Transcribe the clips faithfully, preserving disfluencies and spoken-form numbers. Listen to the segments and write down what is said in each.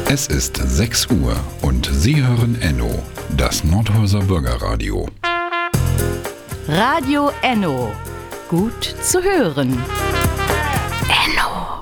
Es ist sechs Uhr und Sie hören Enno, das Nordhäuser Bürgerradio. Radio Enno. Gut zu hören. Enno.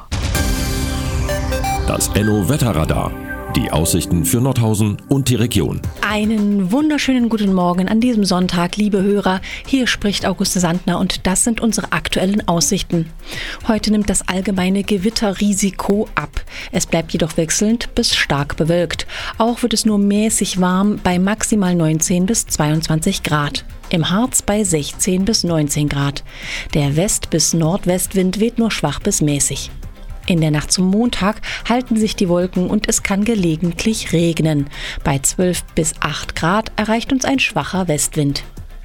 Das Enno-Wetterradar. Die Aussichten für Nordhausen und die Region. Einen wunderschönen guten Morgen an diesem Sonntag, liebe Hörer. Hier spricht Auguste Sandner und das sind unsere aktuellen Aussichten. Heute nimmt das allgemeine Gewitterrisiko ab. Es bleibt jedoch wechselnd bis stark bewölkt. Auch wird es nur mäßig warm bei maximal neunzehn bis zweiundzwanzig Grad. Im Harz bei sechzehn bis neunzehn Grad. Der West- bis Nordwestwind weht nur schwach bis mäßig. In der Nacht zum Montag halten sich die Wolken und es kann gelegentlich regnen. Bei zwölf bis acht Grad erreicht uns ein schwacher Westwind.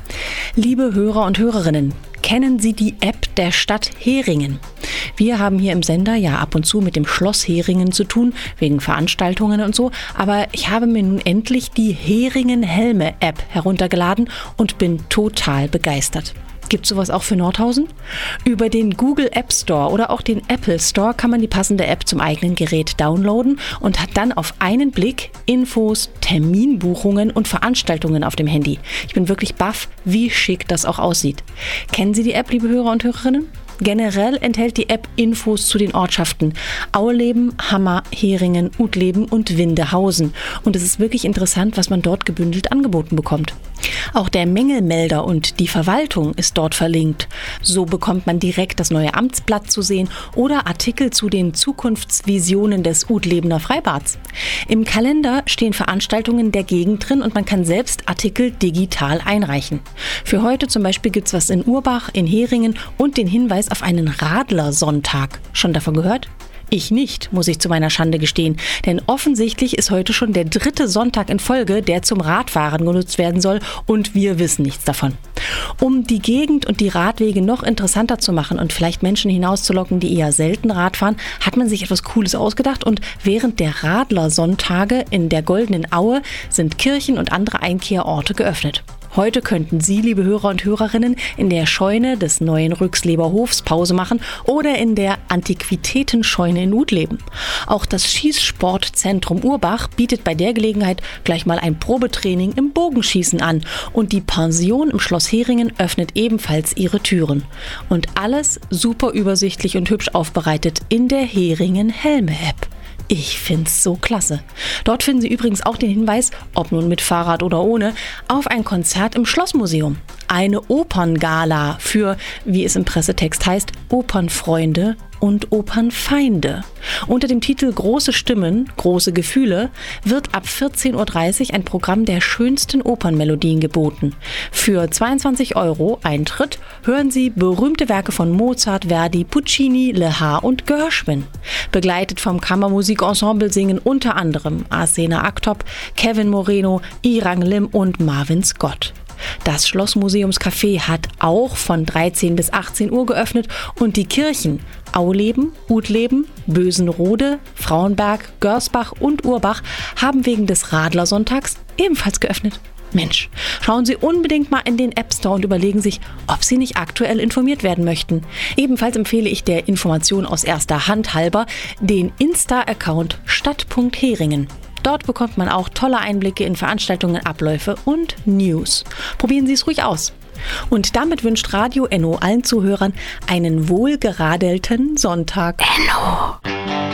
Liebe Hörer und Hörerinnen, kennen Sie die App der Stadt Heringen? Wir haben hier im Sender ja ab und zu mit dem Schloss Heringen zu tun, wegen Veranstaltungen und so, aber ich habe mir nun endlich die Heringen-Helme-App heruntergeladen und bin total begeistert. Gibt es sowas auch für Nordhausen? Über den Google App Store oder auch den Apple Store kann man die passende App zum eigenen Gerät downloaden und hat dann auf einen Blick Infos, Terminbuchungen und Veranstaltungen auf dem Handy. Ich bin wirklich baff, wie schick das auch aussieht. Kennen Sie die App, liebe Hörer und Hörerinnen? Generell enthält die App Infos zu den Ortschaften Auleben, Hammer, Heringen, Utleben und Windehausen. Und es ist wirklich interessant, was man dort gebündelt angeboten bekommt. Auch der Mängelmelder und die Verwaltung ist dort verlinkt. So bekommt man direkt das neue Amtsblatt zu sehen oder Artikel zu den Zukunftsvisionen des Utlebener Freibads. Im Kalender stehen Veranstaltungen der Gegend drin und man kann selbst Artikel digital einreichen. Für heute zum Beispiel gibt es was in Urbach, in Heringen und den Hinweis auf einen Radlersonntag. Schon davon gehört? Ich nicht, muss ich zu meiner Schande gestehen, denn offensichtlich ist heute schon der dritte Sonntag in Folge, der zum Radfahren genutzt werden soll und wir wissen nichts davon. Um die Gegend und die Radwege noch interessanter zu machen und vielleicht Menschen hinauszulocken, die eher selten Rad fahren, hat man sich etwas Cooles ausgedacht und während der Radlersonntage in der Goldenen Aue sind Kirchen und andere Einkehrorte geöffnet. Heute könnten Sie, liebe Hörer und Hörerinnen, in der Scheune des neuen Rüxleber Hofs Pause machen oder in der Antiquitätenscheune in Utleben. Auch das Schießsportzentrum Urbach bietet bei der Gelegenheit gleich mal ein Probetraining im Bogenschießen an und die Pension im Schloss Heringen öffnet ebenfalls ihre Türen. Und alles super übersichtlich und hübsch aufbereitet in der Heringen-Helme-App. Ich find's so klasse. Dort finden Sie übrigens auch den Hinweis, ob nun mit Fahrrad oder ohne, auf ein Konzert im Schlossmuseum. Eine Operngala für, wie es im Pressetext heißt, Opernfreunde und Opernfeinde. Unter dem Titel Große Stimmen, große Gefühle wird ab vierzehn Uhr dreißig ein Programm der schönsten Opernmelodien geboten. Für zweiundzwanzig Euro Eintritt hören Sie berühmte Werke von Mozart, Verdi, Puccini, Lehar und Gershwin. Begleitet vom Kammermusikensemble singen unter anderem Arsena Aktop, Kevin Moreno, Irang Lim und Marvin Scott. Das Schlossmuseumscafé hat auch von dreizehn bis achtzehn Uhr geöffnet und die Kirchen Auleben, Utleben, Bösenrode, Frauenberg, Görsbach und Urbach haben wegen des Radlersonntags ebenfalls geöffnet. Mensch, schauen Sie unbedingt mal in den App Store und überlegen sich, ob Sie nicht aktuell informiert werden möchten. Ebenfalls empfehle ich der Information aus erster Hand halber den Insta-Account stadt.heringen. Dort bekommt man auch tolle Einblicke in Veranstaltungen, Abläufe und News. Probieren Sie es ruhig aus. Und damit wünscht Radio Enno allen Zuhörern einen wohlgeradelten Sonntag. Enno.